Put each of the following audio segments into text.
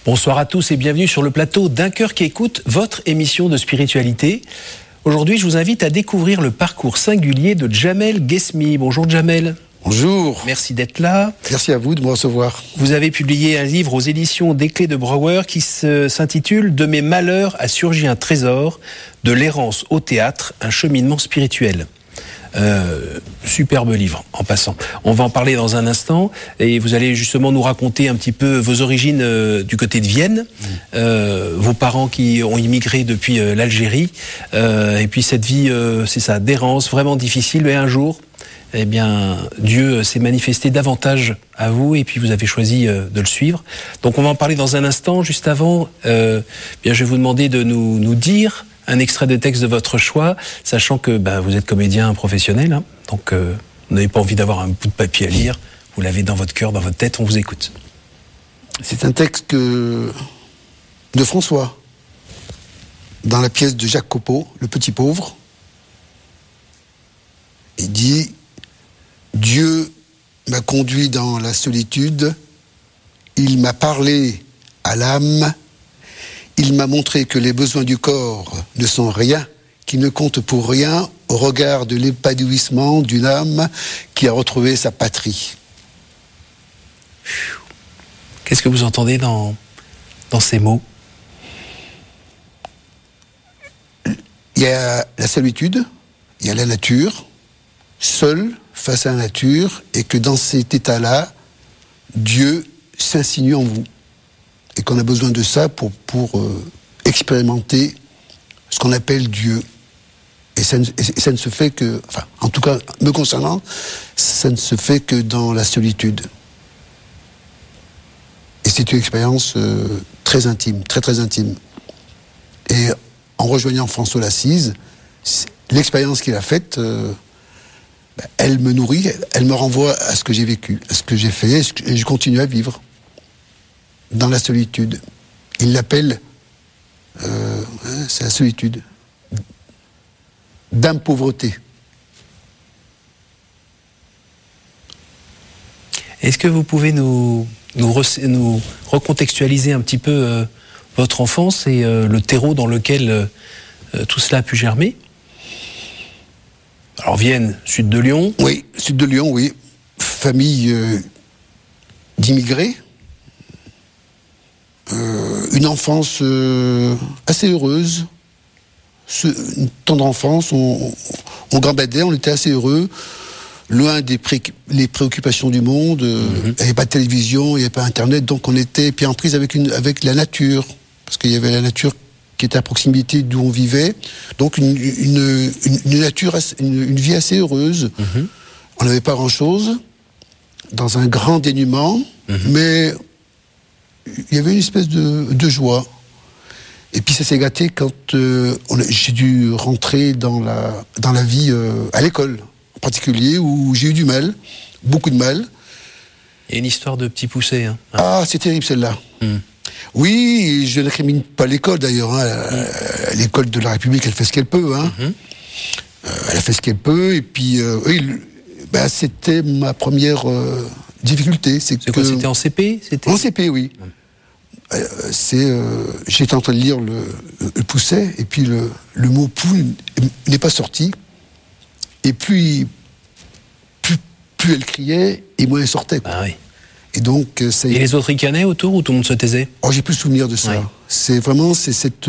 Bonsoir à tous et bienvenue sur le plateau d'Un cœur qui écoute, votre émission de spiritualité. Aujourd'hui, je vous invite à découvrir le parcours singulier de Djamel Guesmi. Bonjour Djamel. Bonjour. Merci d'être là. Merci à vous de me recevoir. Vous avez publié un livre aux éditions des Clés de Brouwer qui s'intitule « De mes malheurs a surgi un trésor, de l'errance au théâtre, un cheminement spirituel ». Superbe livre, en passant. On va en parler dans un instant et vous allez justement nous raconter un petit peu vos origines du côté de Vienne, vos parents qui ont immigré depuis l'Algérie, et puis cette vie, c'est ça, d'errance, vraiment difficile, mais un jour, eh bien, Dieu s'est manifesté davantage à vous et puis vous avez choisi de le suivre. Donc on va en parler dans un instant. Juste avant, bien, je vais vous demander de nous dire un extrait de texte de votre choix, sachant que vous êtes comédien professionnel, hein, donc vous n'avez pas envie d'avoir un bout de papier à lire, vous l'avez dans votre cœur, dans votre tête, on vous écoute. C'est un texte de François, dans la pièce de Jacques Copeau, Le Petit Pauvre. Il dit « Dieu m'a conduit dans la solitude, il m'a parlé à l'âme, il m'a montré que les besoins du corps ne sont rien, qu'ils ne comptent pour rien au regard de l'épanouissement d'une âme qui a retrouvé sa patrie. » Qu'est-ce que vous entendez dans ces mots ? Il y a la solitude, il y a la nature, seul face à la nature, et que dans cet état-là, Dieu s'insinue en vous. Et qu'on a besoin de ça pour expérimenter ce qu'on appelle Dieu. Et ça ne se fait que, enfin, en tout cas, me concernant, ça ne se fait que dans la solitude. Et c'est une expérience très intime, très très intime. Et en rejoignant François d'Assise, l'expérience qu'il a faite, elle me nourrit, elle me renvoie à ce que j'ai vécu, à ce que j'ai fait, et je continue à vivre dans la solitude. Il l'appelle, c'est la solitude, d'âme pauvreté. Est-ce que vous pouvez nous recontextualiser un petit peu votre enfance et le terreau dans lequel tout cela a pu germer ? Alors Vienne, sud de Lyon. Oui, sud de Lyon, oui. Famille d'immigrés. Une enfance assez heureuse, une tendre enfance, on gambadait, on était assez heureux, loin des les préoccupations du monde, il n'y avait pas de télévision, il n'y avait pas Internet, donc on était puis en prise avec la nature, parce qu'il y avait la nature qui était à proximité d'où on vivait, donc une nature, une vie assez heureuse. On n'avait pas grand-chose, dans un grand dénuement, mais il y avait une espèce de joie. Et puis ça s'est gâté quand j'ai dû rentrer dans la vie à l'école, en particulier, où j'ai eu du mal, beaucoup de mal. Il y a une histoire de petit poussé. Hein. Ah, c'est terrible celle-là. Oui, je n'incrimine pas l'école d'ailleurs. Hein. L'école de la République, elle fait ce qu'elle peut. Hein. Elle a fait ce qu'elle peut. Et puis, c'était ma première difficulté. Quoi, c'était en CP ? En CP, oui. J'étais en train de lire le Pousset, et puis le mot « pou » n'est pas sorti. Et plus elle criait, et moins elle sortait. Quoi. Ah oui. Et donc, et les autres ricanaient autour, ou tout le monde se taisait ? Oh, j'ai plus souvenir de ça. Ouais. C'est cette...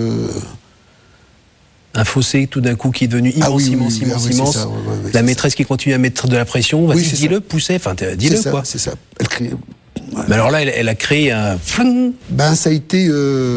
Un fossé tout d'un coup qui est devenu immense, immense. Ça, la maîtresse qui continue à mettre de la pression, vas-y, dis-le, Pousset, enfin, dis-le, quoi. C'est ça, elle criait. Ouais. Mais alors là, elle a créé un... ça a été...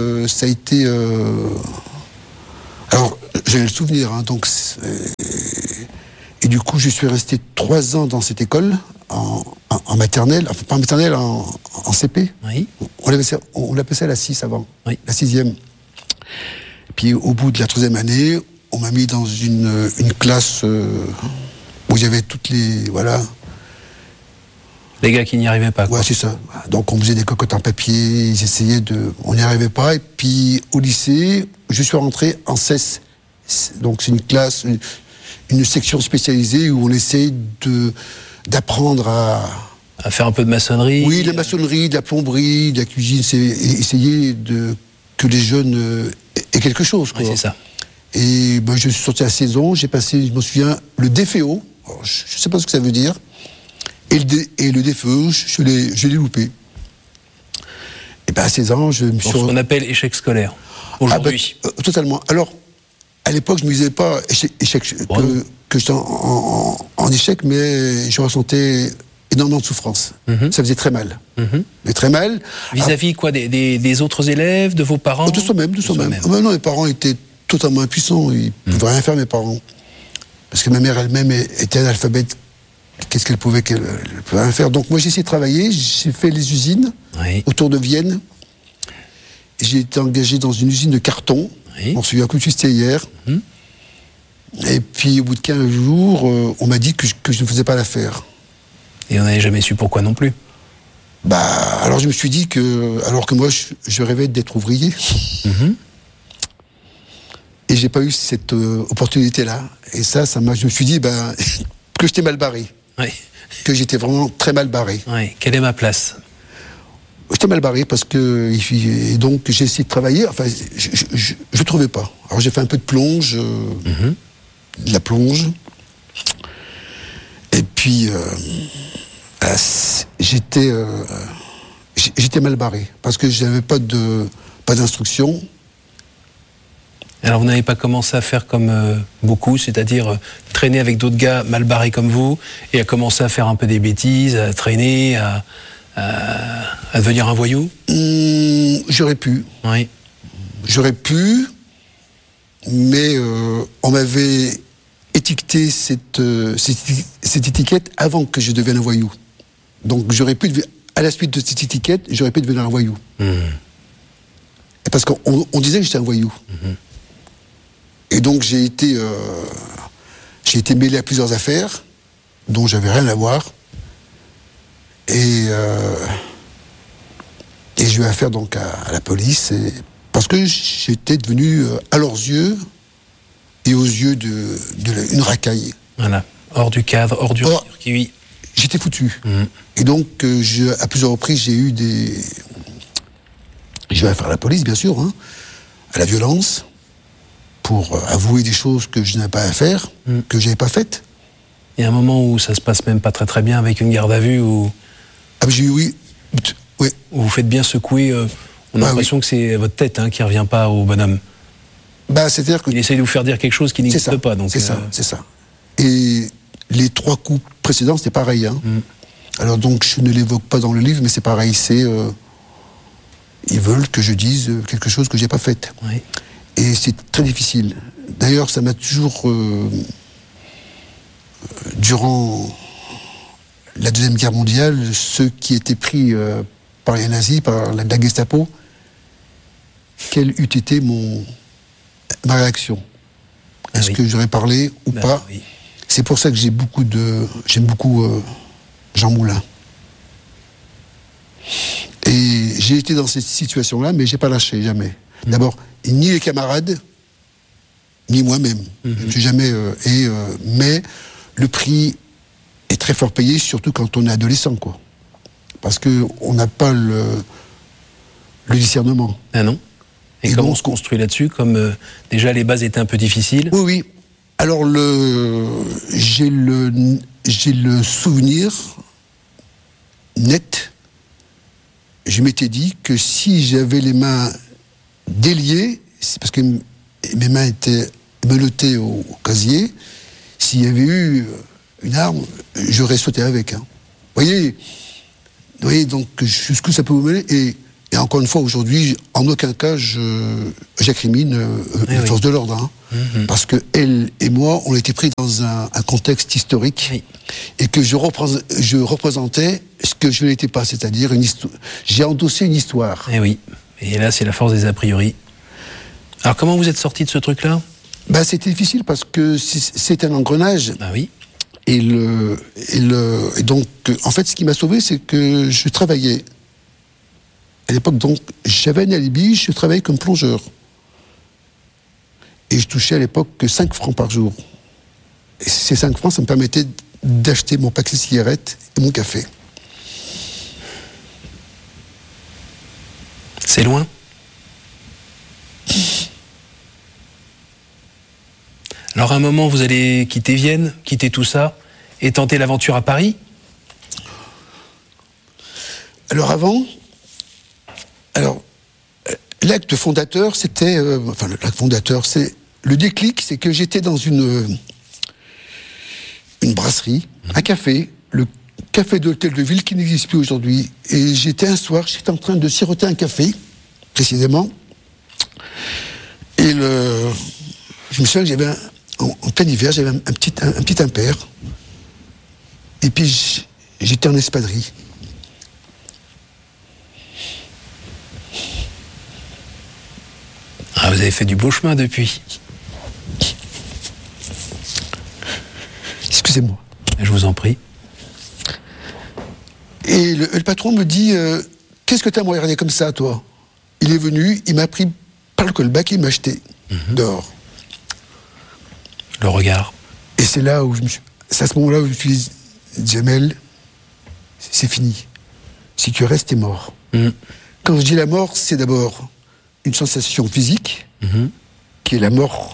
Alors, j'ai le souvenir, hein, donc... Et du coup, je suis resté 3 ans dans cette école, en maternelle, enfin pas en maternelle, en CP. Oui. On l'appelait ça la 6 avant, oui. La 6e. Puis au bout de la 3e année, on m'a mis dans une classe où il y avait toutes les... Voilà. Les gars qui n'y arrivaient pas, quoi. Ouais, c'est ça. Donc on faisait des cocottes en papier, ils essayaient de... On n'y arrivait pas. Et puis au lycée, je suis rentré en CES. Donc c'est une classe, une section spécialisée où on essaye d'apprendre à À faire un peu de maçonnerie. Oui, de la maçonnerie, de la plomberie, de la cuisine, c'est essayer que les jeunes aient quelque chose, quoi. Oui, c'est ça. Et ben, je suis sorti à 16 ans, j'ai passé, je me souviens, le DFO, alors, je ne sais pas ce que ça veut dire, et le DFE, je l'ai loupé. Et ben à 16 ans, je me suis... Ce qu'on appelle échec scolaire, aujourd'hui. Totalement. Alors, à l'époque, je ne me disais pas que j'étais en échec, mais je ressentais énormément de souffrance. Ça faisait très mal. Mais très mal. Vis-à-vis quoi, des autres élèves, de vos parents? De soi-même. Non, mes parents étaient totalement impuissants. Ils ne pouvaient rien faire, mes parents. Parce que ma mère elle-même était analphabète. Qu'est-ce qu'elle pouvait rien faire? Donc moi, j'ai essayé de travailler. J'ai fait les usines autour de Vienne. J'ai été engagé dans une usine de carton. On se souvient comme si c'était hier. Et puis, au bout de 15 jours, on m'a dit que je ne faisais pas l'affaire. Et on n'avait jamais su pourquoi non plus. Alors je me suis dit alors que moi, je rêvais d'être ouvrier. Et j'ai pas eu cette opportunité-là. Et ça je me suis dit que j'étais mal barré. Que j'étais vraiment très mal barré. Quelle est ma place? J'étais mal barré parce que... Et donc, j'ai essayé de travailler. Enfin, je ne trouvais pas. Alors, j'ai fait un peu de plonge. De la plonge. Et puis, j'étais mal barré. Parce que je n'avais pas d'instruction. Alors, vous n'avez pas commencé à faire comme beaucoup, c'est-à-dire traîner avec d'autres gars mal barrés comme vous, et à commencer à faire un peu des bêtises, à traîner, à devenir un voyou? J'aurais pu. Oui. J'aurais pu, mais on m'avait étiqueté cette étiquette avant que je devienne un voyou. Donc j'aurais pu, à la suite de cette étiquette, j'aurais pu devenir un voyou. Parce qu'on disait que j'étais un voyou. Et donc j'ai été mêlé à plusieurs affaires dont j'avais rien à voir. Et j'ai eu affaire donc à la police, parce que j'étais devenu, à leurs yeux et aux yeux une racaille. Voilà, hors du cadre, hors du circuit. J'étais foutu. Et donc, à plusieurs reprises, j'ai eu affaire à la police, bien sûr, à la violence, pour avouer des choses que je n'avais pas à faire, que je n'avais pas faites. Il y a un moment où ça se passe même pas très très bien avec une garde à vue où... Oui. Où vous faites bien secouer, on a l'impression que c'est votre tête qui ne revient pas au bonhomme. C'est-à-dire que... Il essaie de vous faire dire quelque chose qui n'existe pas. Donc, c'est ça. Et les 3 coups précédents, c'était pareil. Alors donc, je ne l'évoque pas dans le livre, mais c'est pareil. Ils veulent que je dise quelque chose que je n'ai pas fait. Et c'est très difficile. D'ailleurs, ça m'a toujours... durant la Deuxième Guerre mondiale, ceux qui étaient pris par les nazis, par la Gestapo, quelle eût été ma réaction? Est-ce que j'aurais parlé ou pas? C'est pour ça que j'aime beaucoup Jean Moulin. Et j'ai été dans cette situation-là, mais j'ai pas lâché, jamais. D'abord, ni les camarades, ni moi-même. Je suis jamais... mais le prix est très fort payé, surtout quand on est adolescent, quoi. Parce qu'on n'a pas le discernement. Ah non? Et comment on se construit là-dessus? Comme déjà les bases étaient un peu difficiles? Oui. Alors j'ai le souvenir net. Je m'étais dit que si j'avais les mains déliées, c'est parce que mes mains étaient menottées au casier, s'il y avait eu une arme, j'aurais sauté avec. Vous voyez donc jusqu'où ça peut vous mener. Et encore une fois, aujourd'hui, en aucun cas, j'accrimine les forces de l'ordre. Parce que elle et moi, on a été pris dans un contexte historique et que je représentais ce que je n'étais pas, c'est-à-dire j'ai endossé une histoire. Et là, c'est la force des a priori. Alors, comment vous êtes sorti de ce truc-là? C'était difficile parce que c'est un engrenage. Et donc, en fait, ce qui m'a sauvé, c'est que je travaillais. À l'époque, donc, j'avais un alibi, je travaillais comme plongeur. Et je touchais à l'époque que 5 francs par jour. Et ces 5 francs, ça me permettait d'acheter mon paquet de cigarettes et mon café. C'est loin ? Alors à un moment, vous allez quitter Vienne, quitter tout ça, et tenter l'aventure à Paris ? L'acte fondateur, c'était... l'acte fondateur, c'est... Le déclic, c'est que j'étais dans une brasserie, un café, le café de l'hôtel de ville qui n'existe plus aujourd'hui. Et j'étais en train de siroter un café, précisément. Et je me souviens que j'avais en plein hiver, j'avais un petit impair. Et puis j'étais en espadrille. Ah, vous avez fait du beau chemin depuis. Excusez-moi. Je vous en prie. Et le patron me dit qu'est-ce que t'as à me regarder comme ça, toi ? Il est venu, il m'a pris par le callback et il m'a jeté dehors. Le regard. Et c'est là où c'est à ce moment-là où je me suis dit, Jamel, c'est fini. Si tu restes, t'es mort. Quand je dis la mort, c'est d'abord une sensation physique, qui est la mort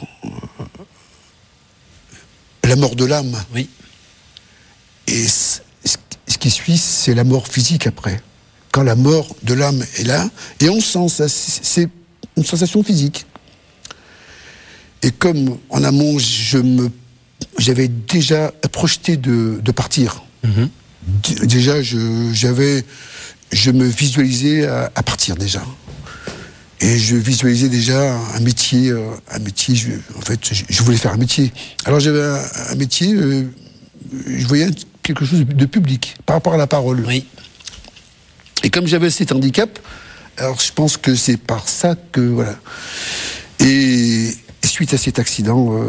de l'âme. Oui. Et ce qui suit, c'est la mort physique après. Quand la mort de l'âme est là, et on sent ça, c'est une sensation physique. Et comme en amont, j'avais déjà projeté de partir. Déjà, je me visualisais à partir déjà. Et je visualisais déjà un métier. Je voulais faire un métier. Alors j'avais un métier, je voyais quelque chose de public, par rapport à la parole. Oui. Et comme j'avais cet handicap, alors je pense que c'est par ça que, voilà. Et suite à cet accident,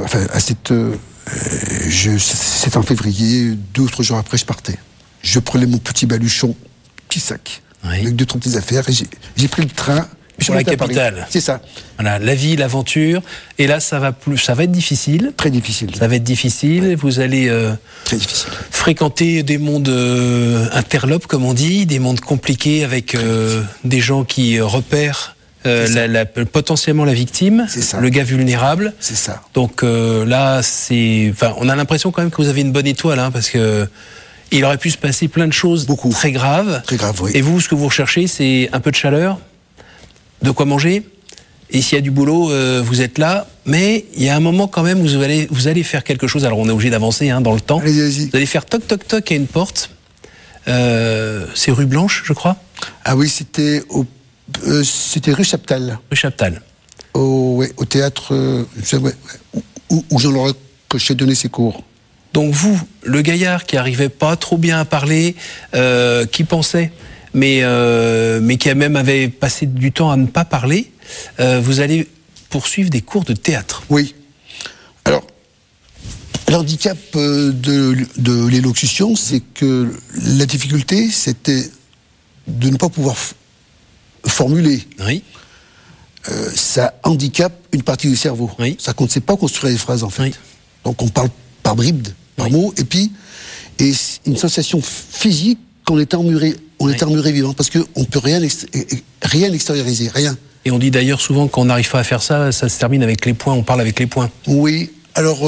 c'était en février, 2 ou 3 jours après, je partais. Je prenais mon petit baluchon, petit sac, avec 2-3 petites affaires, et j'ai pris le train. Pour la capitale. C'est ça. Voilà, la vie, l'aventure. Et là, ça va être difficile. Très difficile. Ça va être difficile. Ouais. Vous allez très difficile. Fréquenter des mondes interlopes, comme on dit, des mondes compliqués avec des gens qui repèrent potentiellement la victime, le gars vulnérable. C'est ça. Donc là, on a l'impression quand même que vous avez une bonne étoile, hein, parce que il aurait pu se passer plein de choses très graves. Très graves, oui. Et vous, ce que vous recherchez, c'est un peu de chaleur, de quoi manger, et s'il y a du boulot, vous êtes là, mais il y a un moment quand même où vous allez faire quelque chose. Alors on est obligé d'avancer dans le temps. Allez-y. Vous allez faire toc toc toc à une porte. C'est rue Blanche, je crois. Ah oui, c'était rue Chaptal. Rue Chaptal. Au théâtre où Jean-Laurent Cochet donnait ses cours. Donc vous, le gaillard qui arrivait pas trop bien à parler, qui pensait, mais qui avait passé du temps à ne pas parler, vous allez poursuivre des cours de théâtre. Oui. Alors, l'handicap de l'élocution, c'est que la difficulté, c'était de ne pas pouvoir formuler. Oui. Ça handicape une partie du cerveau. Oui. Ça qu'on ne sait pas construire des phrases, en fait. Oui. Donc on parle par bribes, par mots, et puis une sensation physique qu'on est emmuré vivant, parce qu'on ne peut rien extérioriser, rien. Et on dit d'ailleurs souvent qu'on n'arrive pas à faire ça, ça se termine avec les poings, on parle avec les poings. Oui, alors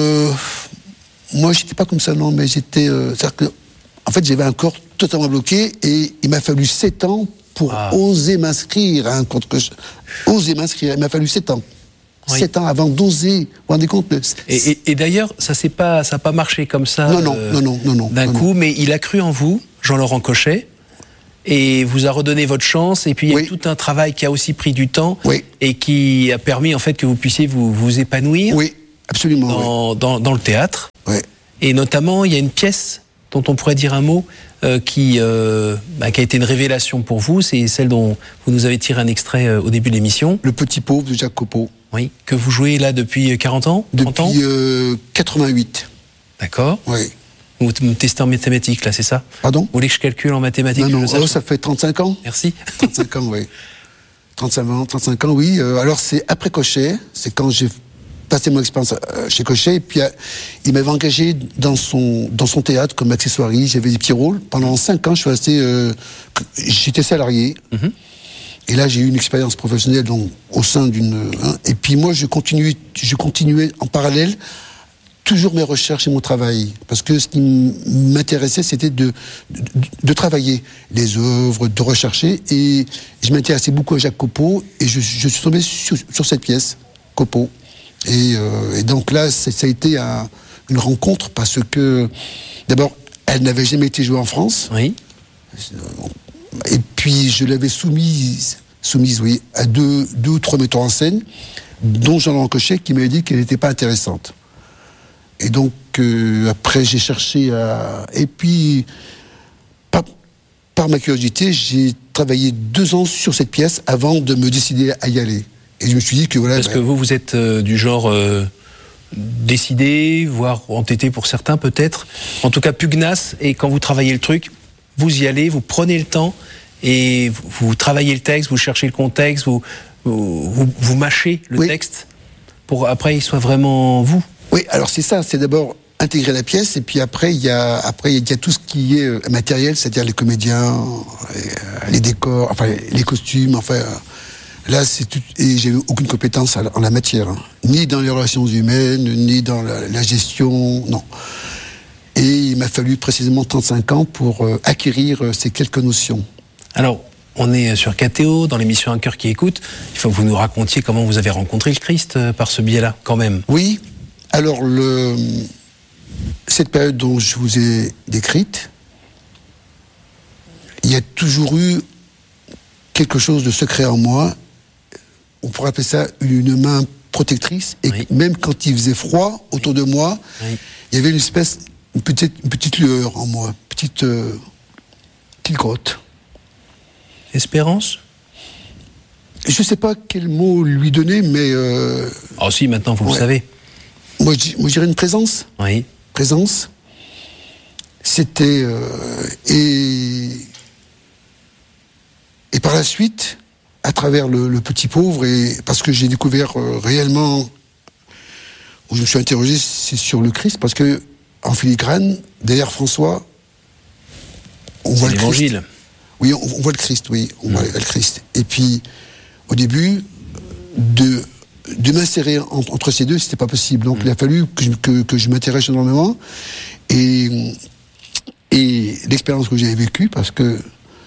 moi j'étais pas comme ça, non, mais j'étais... c'est-à-dire que, en fait, j'avais un corps totalement bloqué, et il m'a fallu 7 ans pour oser m'inscrire à un compte que oser m'inscrire, il m'a fallu 7 ans. Oui. 7 ans avant d'oser, vous vous rendez compte? Et d'ailleurs, ça n'a pas marché comme ça non, d'un coup, mais il a cru en vous, Jean-Laurent Cochet, et vous a redonné votre chance, et puis il y a tout un travail qui a aussi pris du temps, et qui a permis en fait que vous puissiez vous épanouir absolument, dans le théâtre. Oui. Et notamment, il y a une pièce dont on pourrait dire un mot, qui a été une révélation pour vous, c'est celle dont vous nous avez tiré un extrait au début de l'émission. Le Petit Pauvre de Jacques Copeau. Oui, que vous jouez là depuis 40 ans 30 ans Depuis 88. D'accord. Oui. Vous me testez en mathématiques, là, c'est ça? Pardon? Vous voulez que je calcule en mathématiques? Non, ça fait 35 ans. Merci. 35 ans, oui. 35 ans, oui. Alors, c'est après Cochet, c'est quand j'ai passé mon expérience chez Cochet, et puis il m'avait engagé dans son théâtre comme accessoiriste, j'avais des petits rôles. Pendant 5 ans, je suis resté... j'étais salarié. Et là, j'ai eu une expérience professionnelle donc, au sein d'une... et puis moi, je continuais en parallèle toujours mes recherches et mon travail. Parce que ce qui m'intéressait, c'était de travailler les œuvres, de rechercher. Et je m'intéressais beaucoup à Jacques Copeau. Et je suis tombé sur cette pièce, Copeau. Et donc là, ça a été une rencontre parce que, d'abord, elle n'avait jamais été jouée en France. Oui. Et puis, je l'avais soumise oui, à deux ou trois metteurs en scène, dont Jean-Laurent Cochet, qui m'avait dit qu'elle n'était pas intéressante. Et donc, après, j'ai cherché à... Et puis, par ma curiosité, j'ai travaillé 2 ans sur cette pièce avant de me décider à y aller. Et je me suis dit que voilà... Parce que vous êtes du genre décidé, voire entêté pour certains peut-être, en tout cas pugnace, et quand vous travaillez le truc, vous y allez, vous prenez le temps, et vous travaillez le texte, vous cherchez le contexte, vous mâchez le texte, pour après il soit vraiment vous. Oui, alors c'est ça, c'est d'abord intégrer la pièce, et puis après il y a tout ce qui est matériel, c'est-à-dire les comédiens, les décors, enfin les costumes, enfin... Là, c'est tout, et j'ai eu aucune compétence en la matière, hein. Ni dans les relations humaines, ni dans la gestion, non. Et il m'a fallu précisément 35 ans pour acquérir ces quelques notions. Alors, on est sur KTO, dans l'émission Un cœur qui écoute. Il faut que vous nous racontiez comment vous avez rencontré le Christ par ce biais-là, quand même. Oui. Alors, cette période dont je vous ai décrite, il y a toujours eu quelque chose de secret en moi. On pourrait appeler ça une main protectrice. Et même quand il faisait froid autour de moi, il y avait une petite lueur en moi, petite grotte. Espérance ? Je ne sais pas quel mot lui donner, mais... Ah si, maintenant vous le savez. Moi, je dirais une présence. Oui. Présence. C'était... et par la suite, à travers le petit pauvre, et parce que j'ai découvert réellement, où je me suis interrogé, c'est sur le Christ, parce que en filigrane, derrière François, on voit le l'Évangile. Christ. Oui, on voit le Christ, oui, on voit le Christ. Et puis, au début, de m'insérer entre ces deux, c'était pas possible. Donc, il a fallu que je m'intéresse énormément. Et l'expérience que j'avais vécue, parce que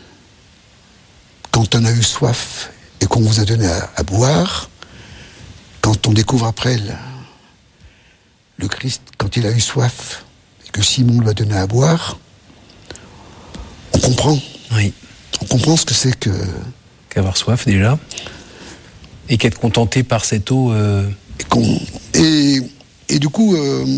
quand on a eu soif et qu'on vous a donné à boire, quand on découvre après le Christ, quand il a eu soif et que Simon lui a donné à boire, on comprend. Oui. On comprend ce que c'est que... Qu'avoir soif déjà. Et qu'être contenté par cette eau... Et du coup,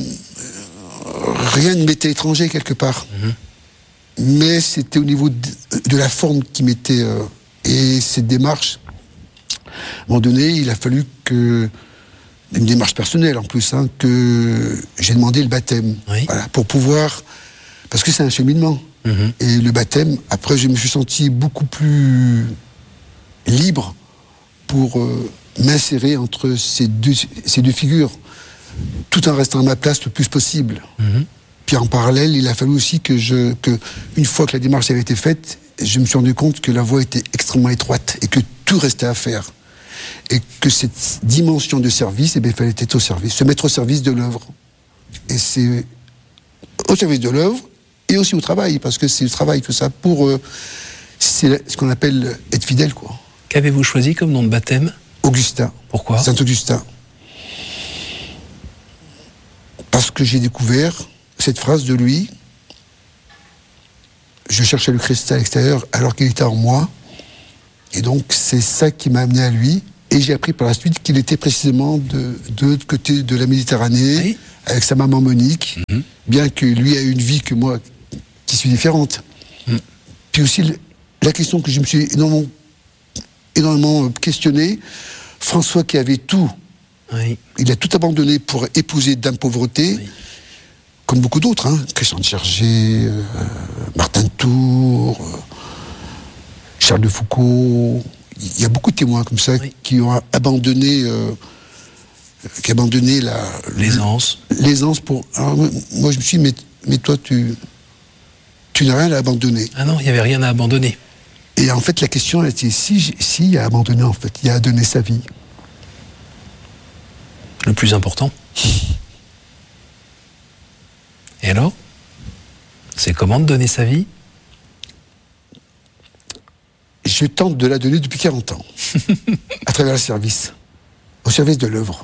rien ne m'était étranger quelque part. Mais c'était au niveau de la forme qui m'était... et cette démarche, à un moment donné, il a fallu que... Une démarche personnelle en plus, hein, que j'ai demandé le baptême. Oui. Voilà, pour pouvoir... Parce que c'est un cheminement. Et le baptême, après, je me suis senti beaucoup plus libre pour m'insérer entre ces deux figures, tout en restant à ma place le plus possible. Puis en parallèle, il a fallu aussi que une fois que la démarche avait été faite, je me suis rendu compte que la voie était extrêmement étroite et que tout restait à faire. Et que cette dimension de service, il fallait être au service, se mettre au service de l'œuvre. Et c'est au service de l'œuvre et aussi au travail, parce que c'est le travail, tout ça, c'est ce qu'on appelle être fidèle, quoi. Qu'avez-vous choisi comme nom de baptême ? Augustin. Pourquoi ? Saint-Augustin. Parce que j'ai découvert cette phrase de lui. Je cherchais le Christ à l'extérieur alors qu'il était en moi. Et donc, c'est ça qui m'a amené à lui. Et j'ai appris par la suite qu'il était précisément de l'autre côté de la Méditerranée, avec sa maman Monique, bien que lui a eu une vie que moi, qui suis différente. Puis aussi, la question que je me suis énormément questionné, François qui avait tout, il a tout abandonné pour épouser Dame Pauvreté, comme beaucoup d'autres, hein, Christian de Chergé, Martin de Tours, Charles de Foucault. Il y a beaucoup de témoins comme ça qui ont abandonné, l'aisance. L'aisance pour. Alors, moi, je me suis dit, mais toi, tu n'as rien à abandonner. Ah non, il n'y avait rien à abandonner. Et en fait, la question était si à abandonner, en fait, il a donné sa vie. Le plus important. Et alors ? C'est comment de donner sa vie ? Je tente de la donner depuis 40 ans, à travers le service, au service de l'œuvre.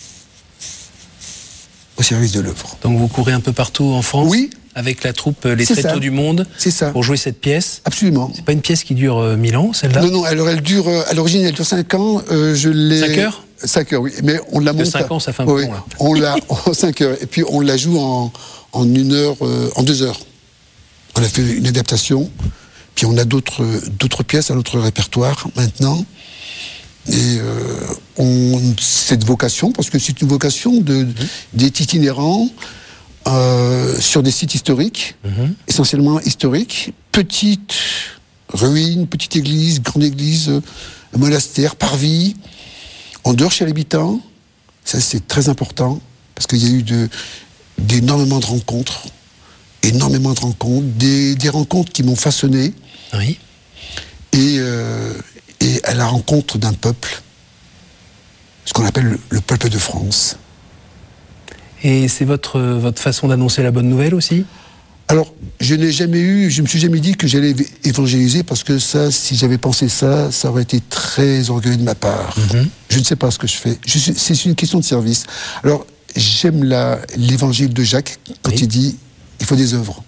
Au service de l'œuvre. Donc vous courez un peu partout en France ? Oui. Avec la troupe Les Tréteaux du Monde ? C'est ça. Pour jouer cette pièce ? Absolument. C'est pas une pièce qui dure 1000 ans, celle-là ? Non, alors elle dure, à l'origine, elle dure 5 ans. 5 heures ? 5 heures, oui. Mais on la monte. 5 ans, ça fait un peu long, là. On l'a en 5 heures. Et puis on la joue en 1 heure, en 2 heures. On a fait une adaptation. Puis on a d'autres pièces à notre répertoire maintenant. Et cette vocation, parce que c'est une vocation d'être itinérant sur des sites historiques, essentiellement historiques, petites ruines, petites églises, grandes églises, monastères, parvis, en dehors chez l'habitant. Ça, c'est très important, parce qu'il y a eu énormément de rencontres, des rencontres qui m'ont façonné. Oui. Et à la rencontre d'un peuple, ce qu'on appelle le peuple de France. Et c'est votre façon d'annoncer la bonne nouvelle aussi ? Alors, je me suis jamais dit que j'allais évangéliser, parce que ça, si j'avais pensé ça aurait été très orgueilleux de ma part. Je ne sais pas ce que je fais. C'est une question de service. Alors, j'aime l'évangile de Jacques, quand il dit, il faut des œuvres.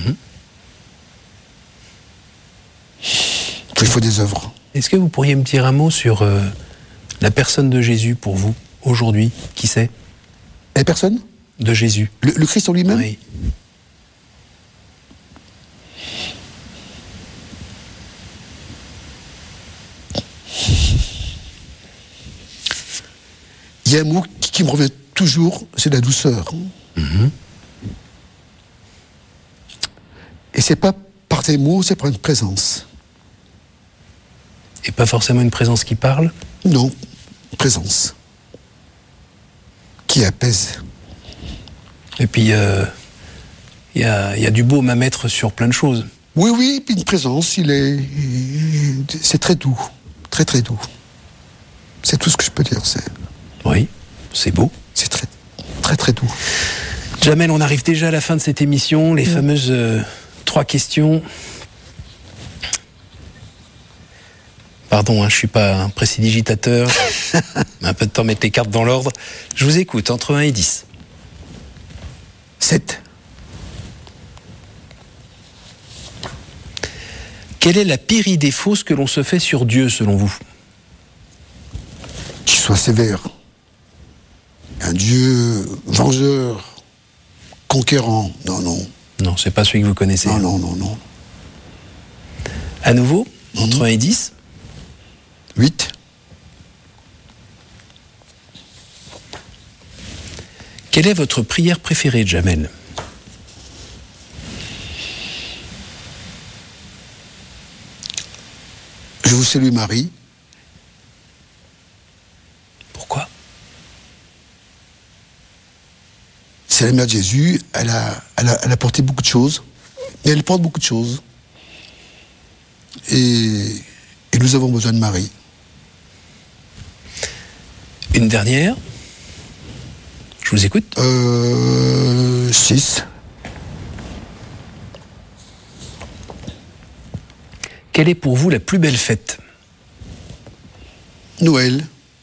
Il faut des œuvres. Est-ce que vous pourriez me dire un mot sur la personne de Jésus pour vous, aujourd'hui ? Qui c'est ? La personne ? De Jésus. Le Christ en lui-même ? Oui. Il y a un mot qui me revient toujours, c'est la douceur. Et c'est pas par des mots, c'est par une présence. Et pas forcément une présence qui parle ? Non, une présence qui apaise. Et puis, il y a du baume à mettre sur plein de choses. Oui, puis une présence, c'est très doux, très très doux. C'est tout ce que je peux dire. Oui, c'est beau. C'est très très très doux. Jamel, on arrive déjà à la fin de cette émission, les fameuses 3 questions. Pardon, je suis pas un prestidigitateur. Un peu de temps à mettre les cartes dans l'ordre. Je vous écoute, entre 1 et 10. 7. Quelle est la pire idée fausse que l'on se fait sur Dieu, selon vous ? Qu'il soit sévère. Un Dieu vengeur, conquérant. Non. Non, c'est pas celui que vous connaissez. Non. À nouveau, entre 1 et 10. 8. Quelle est votre prière préférée, Jamel ? Je vous salue Marie. Pourquoi ? C'est la mère de Jésus, elle a porté beaucoup de choses. Et elle porte beaucoup de choses. Et nous avons besoin de Marie. Une dernière ? Je vous écoute. 6. Quelle est pour vous la plus belle fête ? Noël.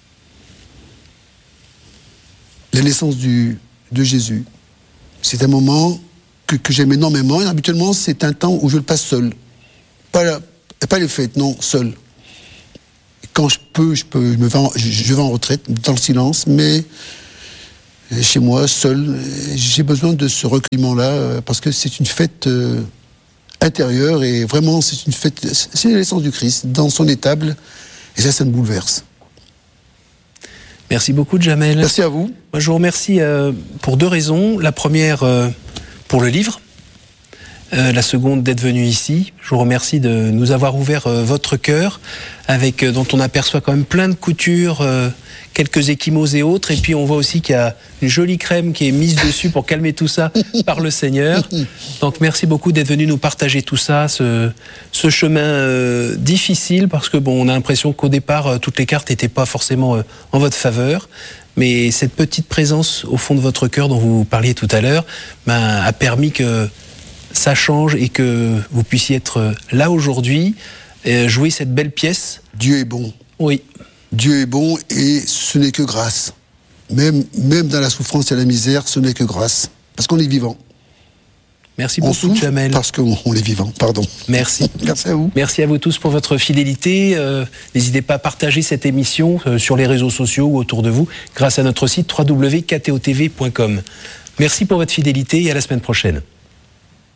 La naissance de Jésus. C'est un moment que j'aime énormément. Et habituellement, c'est un temps où je le passe seul. Pas les fêtes, non, seul. Quand je vais en retraite, dans le silence, mais chez moi, seul. J'ai besoin de ce recueillement-là, parce que c'est une fête intérieure, et vraiment, c'est une fête, c'est l'essence du Christ, dans son étable, et ça me bouleverse. Merci beaucoup, Jamel. Merci à vous. Moi, je vous remercie pour 2 raisons. La première, pour le livre. la seconde d'être venu ici. Je vous remercie de nous avoir ouvert votre cœur, dont on aperçoit quand même plein de coutures, quelques ecchymoses et autres. Et puis on voit aussi qu'il y a une jolie crème qui est mise dessus pour calmer tout ça par le Seigneur. Donc merci beaucoup d'être venu nous partager tout ça, ce chemin difficile, parce que on a l'impression qu'au départ, toutes les cartes n'étaient pas forcément en votre faveur. Mais cette petite présence au fond de votre cœur dont vous parliez tout à l'heure a permis que ça change et que vous puissiez être là aujourd'hui, jouer cette belle pièce. Dieu est bon. Oui. Dieu est bon et ce n'est que grâce. Même dans la souffrance et la misère, ce n'est que grâce. Parce qu'on est vivant. Merci beaucoup, Jamel. Parce qu'on est vivant, pardon. Merci. Merci à vous. Merci à vous tous pour votre fidélité. N'hésitez pas à partager cette émission sur les réseaux sociaux ou autour de vous grâce à notre site www.ktotv.com. Merci pour votre fidélité et à la semaine prochaine.